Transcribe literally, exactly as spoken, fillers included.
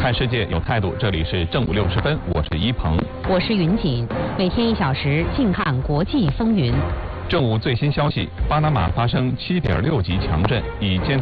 看世界有态度，这里是正午六十分，我是一鹏， 我是云锦，每天一小时，静看国际风云。 正午最新消息，巴拿马发生七点六级强震，已监测